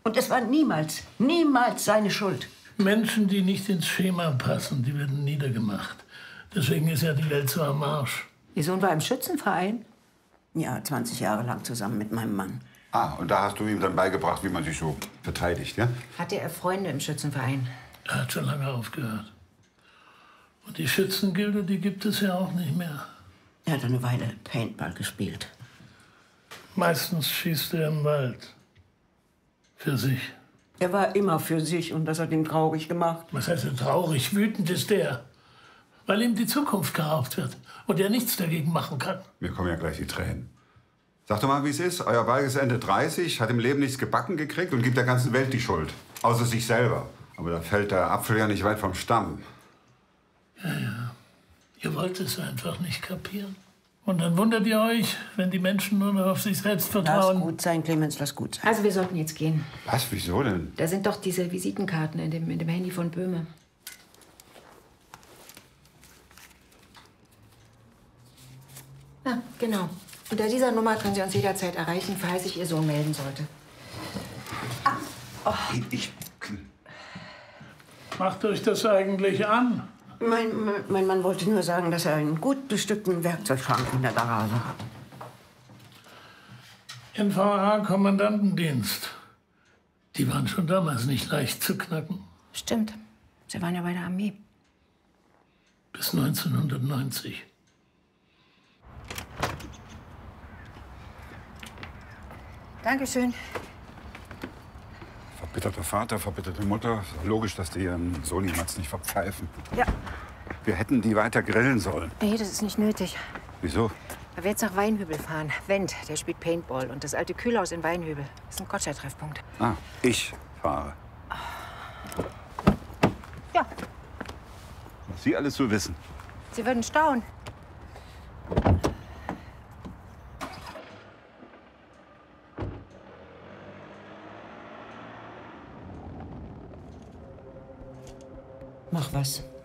Und es war niemals, niemals seine Schuld. Menschen, die nicht ins Schema passen, die werden niedergemacht. Deswegen ist ja die Welt so am Arsch. Ihr Sohn war im Schützenverein? Ja, 20 Jahre lang zusammen mit meinem Mann. Ah, und da hast du ihm dann beigebracht, wie man sich so verteidigt, ja? Hatte er Freunde im Schützenverein? Er hat schon lange aufgehört. Und die Schützengilde, die gibt es ja auch nicht mehr. Er hat eine Weile Paintball gespielt. Meistens schießt er im Wald. Für sich. Er war immer für sich und das hat ihn traurig gemacht. Was heißt denn traurig? Wütend ist er. Weil ihm die Zukunft geraubt wird und er nichts dagegen machen kann. Mir kommen ja gleich die Tränen. Sag doch mal, wie es ist. Euer Balg ist Ende 30, hat im Leben nichts gebacken gekriegt und gibt der ganzen Welt die Schuld. Außer sich selber. Aber da fällt der Apfel ja nicht weit vom Stamm. Ja. Ihr wollt es einfach nicht kapieren. Und dann wundert ihr euch, wenn die Menschen nur noch auf sich selbst vertrauen. Lass gut sein, Clemens, lass gut sein. Also wir sollten jetzt gehen. Was? Wieso denn? Da sind doch diese Visitenkarten in dem Handy von Böhme. Ja, genau. Unter dieser Nummer können Sie uns jederzeit erreichen, falls sich Ihr Sohn melden sollte. Macht euch das eigentlich an? Mein Mann wollte nur sagen, dass er einen gut bestückten Werkzeugschrank in der Garage hat. NVA-Kommandantendienst. Die waren schon damals nicht leicht zu knacken. Stimmt. Sie waren ja bei der Armee. Bis 1990. Dankeschön. Verbitterter Vater, verbitterte Mutter. Logisch, dass die ihren Sohn niemals nicht verpfeifen. Ja. Wir hätten die weiter grillen sollen. Nee, das ist nicht nötig. Wieso? Weil wir jetzt nach Weinhübel fahren. Wendt, der spielt Paintball. Und das alte Kühlhaus in Weinhübel ist ein Gotcha-Treffpunkt. Ah, ich fahre. Ja. Was Sie alles so wissen. Sie würden staunen. Mach was.